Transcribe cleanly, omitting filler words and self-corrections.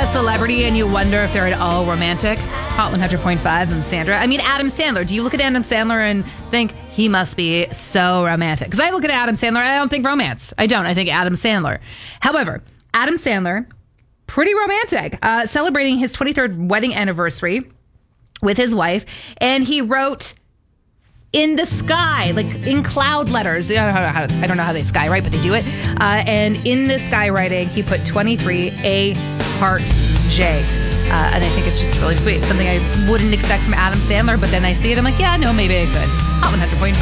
celebrity and you wonder if they're at all romantic? Hot 100.5, I'm Sandra. I mean, Adam Sandler. Do you look at Adam Sandler and think he must be so romantic? Because I look at Adam Sandler and I don't think romance. I don't. I think Adam Sandler. However, Adam Sandler, pretty romantic, celebrating his 23rd wedding anniversary with his wife. And he wrote in the sky, like in cloud letters. I don't know how they skywrite, but they do it. And in the skywriting, he put 23, A, heart, J. And I think it's just really sweet. Something I wouldn't expect from Adam Sandler, but then I see it, I'm like, yeah, no, maybe I could. Hot 100.5.